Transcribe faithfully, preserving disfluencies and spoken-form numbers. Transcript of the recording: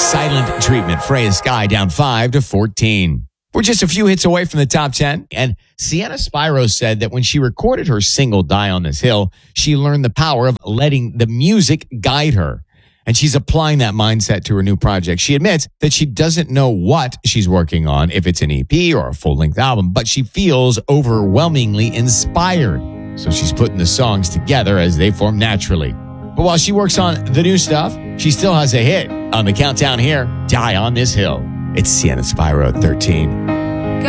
Silent Treatment, Freya Sky down five to fourteen. We're just a few hits away from the top ten, and Sienna Spyro said that when she recorded her single Die on This Hill, she learned the power of letting the music guide her. And she's applying that mindset to her new project. She admits that she doesn't know what she's working on, if it's an E P or a full-length album, but she feels overwhelmingly inspired. So she's putting the songs together as they form naturally. But while she works on the new stuff, she still has a hit on the countdown here, Die on This Hill. It's Sienna Spyro at thirteen.